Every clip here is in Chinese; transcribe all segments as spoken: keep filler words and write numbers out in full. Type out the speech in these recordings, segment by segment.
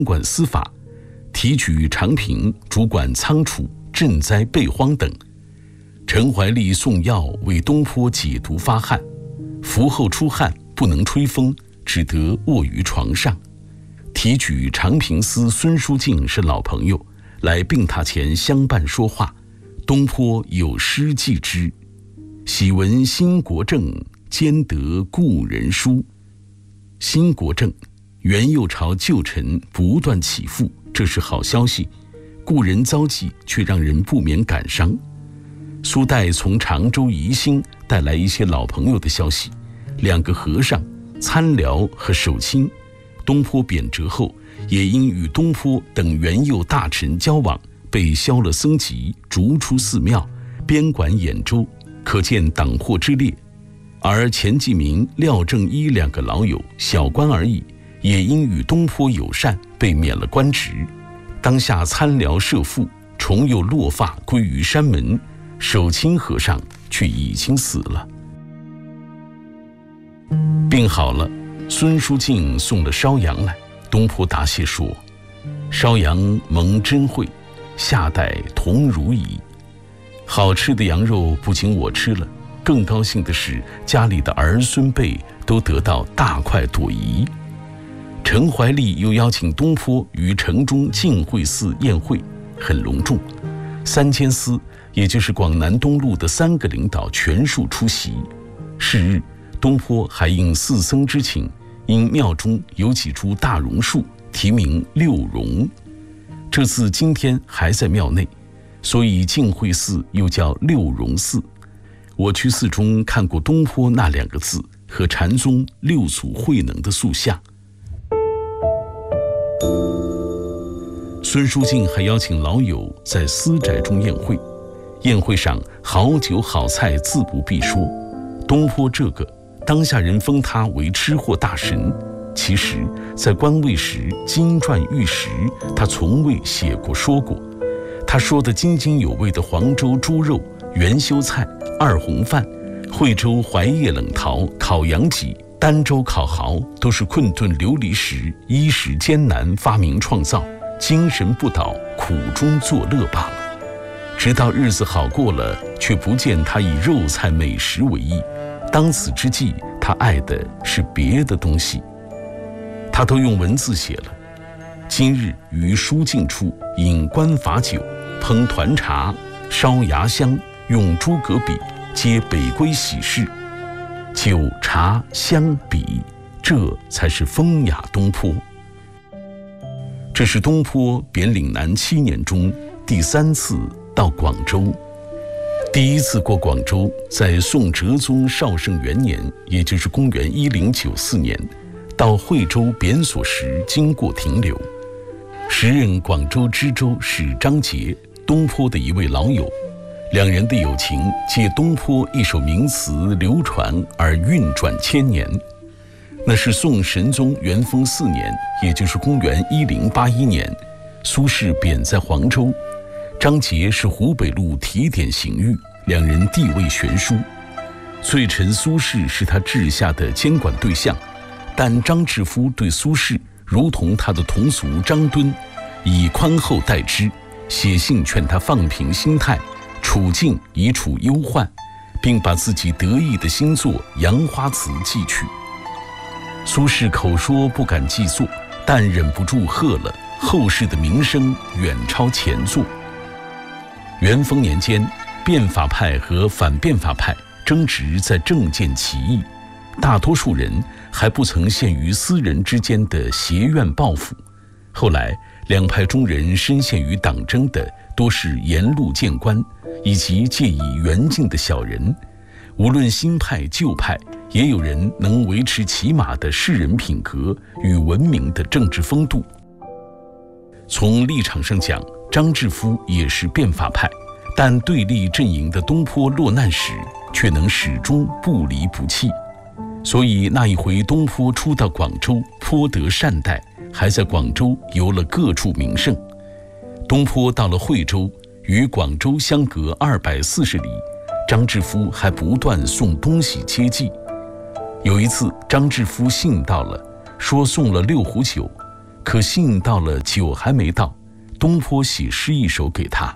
管司法，提举长平主管仓储、赈灾备荒等。陈怀利送药为东坡解毒发汗，服后出汗不能吹风，只得卧于床上。提举长平司孙书敬是老朋友，来病榻前相伴说话。东坡有诗记之：喜闻新国政，兼得故人书。新国政，元佑朝旧臣不断起复，这是好消息；故人遭际，却让人不免感伤。苏代从常州宜兴带来一些老朋友的消息，两个和尚参辽和守清，东坡贬谪后，也因与东坡等元佑大臣交往，被削了僧籍，逐出寺庙，边管兖州，可见党祸之烈。而钱继明、廖正一两个老友，小官而已，也因与东坡友善，被免了官职。当下参辽设父，重又落发归于山门，守清和尚却已经死了。病好了，孙书敬送了烧羊来，东坡答谢说：“烧羊蒙珍惠，下代同如矣。”好吃的羊肉不仅我吃了，更高兴的是家里的儿孙辈都得到大快朵颐。陈怀利又邀请东坡于城中净慧寺宴会，很隆重，三千司，也就是广南东路的三个领导全数出席。是日，东坡还应四僧之请，因庙中有几株大榕树，题名六榕。这字今天还在庙内，所以净慧寺又叫六榕寺。我去寺中看过东坡那两个字和禅宗六祖慧能的塑像。孙书敬还邀请老友在私宅中宴会，宴会上好酒好菜自不必说。东坡这个当下人封他为吃货大神，其实在官位时金传玉石，他从未写过说过。他说的津津有味的黄州猪肉、元修菜、二红饭、惠州槐叶冷桃、烤羊脊、儋州烤蚝，都是困顿流离时衣食艰难发明创造，精神不倒，苦中作乐罢了。直到日子好过了，却不见他以肉菜美食为意。当此之际，他爱的是别的东西，他都用文字写了。今日于书敬处饮官法酒，烹团茶，烧牙香，用诸葛笔，皆北归喜事。酒茶香笔，这才是风雅东坡。这是东坡贬岭南七年中第三次到广州。第一次过广州，在宋哲宗绍圣元年，也就是公元一零九四年，到惠州贬所时经过停留。时任广州知州是张杰，东坡的一位老友，两人的友情借东坡一首名词流传而运转千年。那是宋神宗元丰四年，也就是公元一零八一年，苏轼贬在黄州，张杰是湖北路提点刑狱，两人地位悬殊。罪臣苏轼是他治下的监管对象，但张志夫对苏轼如同他的同族张敦，以宽厚待之，写信劝他放平心态，处境以处忧患，并把自己得意的新作《杨花词》寄去。苏轼口说不敢记作，但忍不住喝了，后世的名声远超前作。元丰年间，变法派和反变法派争执在政见歧义，大多数人还不曾陷于私人之间的邪怨报复。后来两派中人深陷于党争的多是沿路谏官以及借以圆境的小人，无论新派旧派，也有人能维持起码的世人品格与文明的政治风度。从立场上讲，张志夫也是变法派，但对立阵营的东坡落难时，却能始终不离不弃。所以那一回东坡初到广州，颇得善待，还在广州游了各处名胜。东坡到了惠州，与广州相隔二百四十里，张志夫还不断送东西接济。有一次，张志夫信到了，说送了六壶酒， 可信到了酒还没到，东坡写诗一首给他。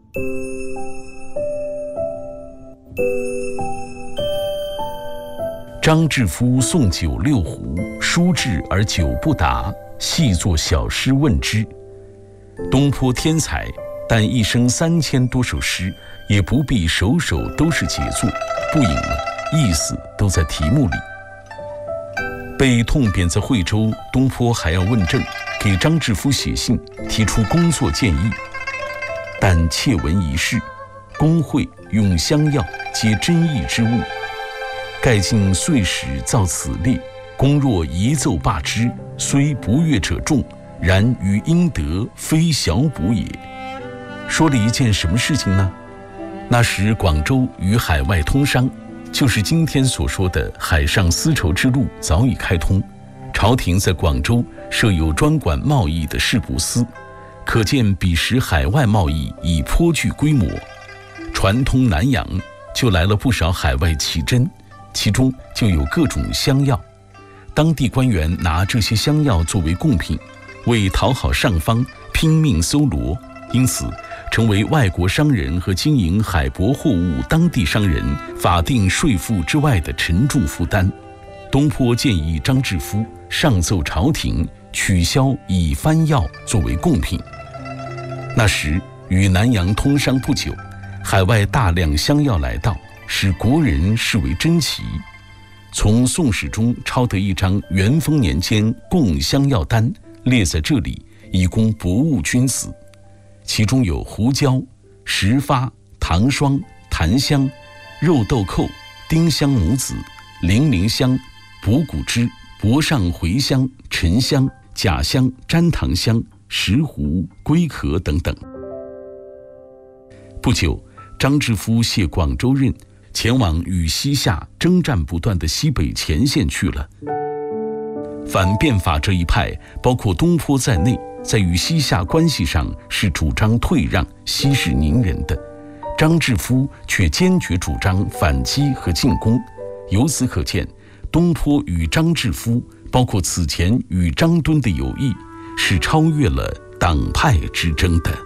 张志夫送酒六壶，书至而酒不达，细作小诗问之。东坡天才，但一生三千多首诗，也不必首首都是杰作，不引了，意思都在题目里。被痛贬在惠州，东坡还要问政，给张志夫写信，提出工作建议。但窃闻一事，工会用香药，皆珍异之物。盖尽岁时造此列，公若一奏罢之，虽不悦者众，然于应得，非小补也。说了一件什么事情呢？那时广州与海外通商，就是今天所说的海上丝绸之路早已开通，朝廷在广州设有专管贸易的市舶司，可见彼时海外贸易已颇具规模。船通南洋，就来了不少海外奇珍，其中就有各种香药。当地官员拿这些香药作为贡品，为讨好上方拼命搜罗，因此成为外国商人和经营海舶货物当地商人法定税负之外的沉重负担。东坡建议张志夫上奏朝廷，取消以番药作为贡品。那时与南洋通商不久，海外大量香药来到，使国人视为珍奇。从《宋史》中抄得一张元丰年间贡香药单，列在这里，以供博物君子。其中有胡椒、石发、糖霜、檀香、肉豆蔻、丁香母子、零陵香、补骨脂、柏上茴香、沉香、甲香、粘糖香、石斛、龟壳等等。不久，张志夫卸广州任，前往与西夏征战不断的西北前线去了。反变法这一派，包括东坡在内，在与西夏关系上是主张退让、息事宁人的，张志夫却坚决主张反击和进攻。由此可见，东坡与张志夫，包括此前与张敦的友谊，是超越了党派之争的。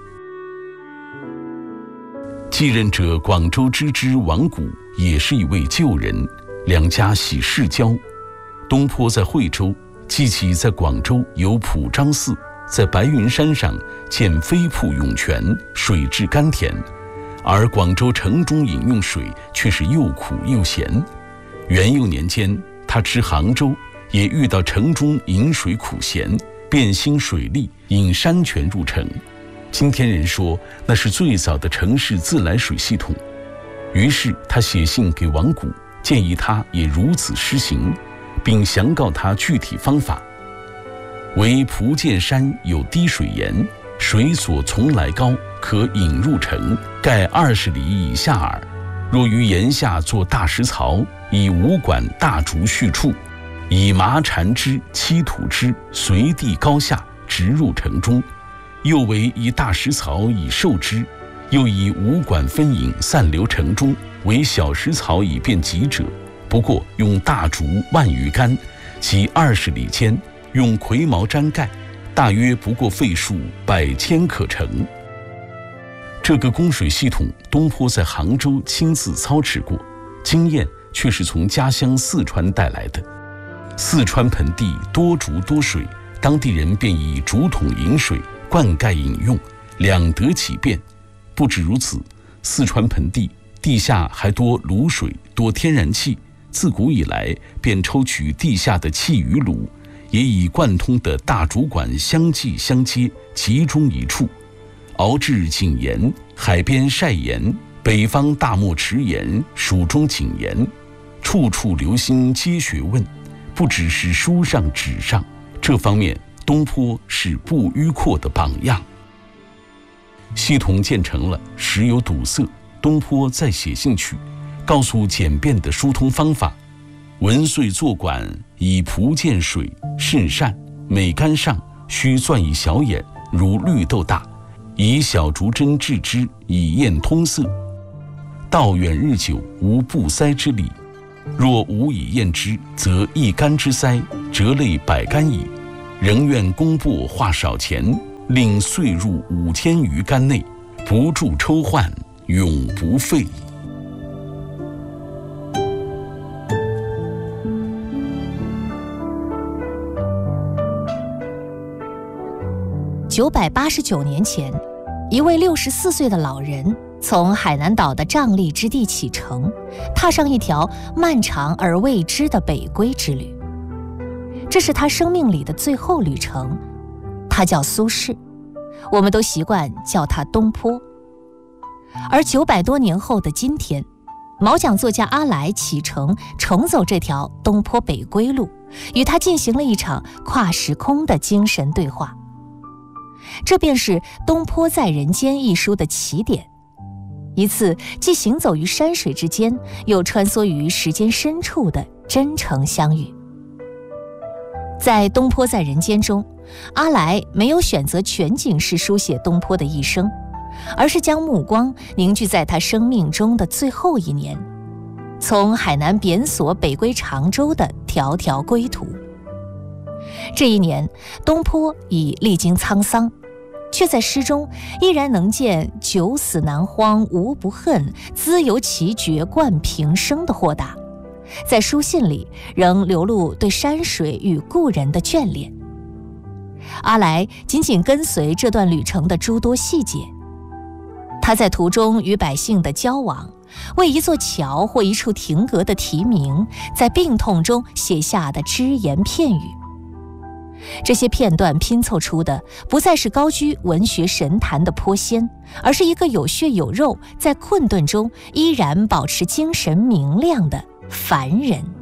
继任者广州知之王谷也是一位旧人，两家喜世交。东坡在惠州，记起在广州有普章寺，在白云山上见飞瀑涌泉，水质甘甜，而广州城中饮用水却是又苦又咸。元佑年间，他至杭州，也遇到城中饮水苦咸，便兴水利，引山泉入城。今天人说那是最早的城市自来水系统。于是他写信给王谷，建议他也如此施行，并详告他具体方法。唯蒲涧山有滴水岩，水所从来高，可引入城，盖二十里以下耳。若于岩下做大石槽，以五管大竹续处，以麻缠之，漆土之，随地高下，直入城中。又为以大石槽以受之，又以五管分引散流城中，为小石槽以便急者。不过用大竹万余竿，其二十里间，用葵毛毡盖，大约不过费数百千可成。这个供水系统，东坡在杭州亲自操持过，经验却是从家乡四川带来的。四川盆地多竹多水，当地人便以竹筒饮水，灌溉饮用，两得其便。不止如此，四川盆地地下还多卤水，多天然气，自古以来便抽取地下的气与卤，也以贯通的大竹管相继相接，集中一处。熬制井盐，海边晒盐，北方大漠池盐，蜀中井盐，处处留心皆学问，不只是书上纸上。这方面东坡是不迂阔的榜样。系统建成了，时有堵塞，东坡再写信去，告诉简便的疏通方法。文遂作管，以蒲涧水甚善，每竿上须钻一小眼，如绿豆大，以小竹针治之，以验通塞。道远日久，无不塞之理。若无以验之，则一竿之塞，折类百竿矣。 仍愿公布话少钱，令岁入五千余竿内，不住抽换，永不废。 九百八十九年前，一位六十四岁的老人从海南岛的瘴疠之地启程，踏上一条漫长而未知的北归之旅。这是他生命里的最后旅程。他叫苏轼，我们都习惯叫他东坡。而九百多年后的今天，毛讲作家阿来启程重走这条东坡北归路，与他进行了一场跨时空的精神对话。这便是《东坡在人间》一书的起点，一次既行走于山水之间，又穿梭于时间深处的真诚相遇。在《东坡在人间》中，阿来没有选择全景式书写东坡的一生，而是将目光凝聚在他生命中的最后一年，从海南贬所北归常州的迢迢归途。这一年，东坡已历经沧桑，却在诗中依然能见九死难荒无不恨，兹由其绝冠平生的豁达，在书信里仍流露对山水与故人的眷恋。阿来紧紧跟随这段旅程的诸多细节，他在途中与百姓的交往，为一座桥或一处亭阁的题名，在病痛中写下的只言片语。这些片段拼凑出的不再是高居文学神坛的坡仙，而是一个有血有肉，在困顿中依然保持精神明亮的凡人。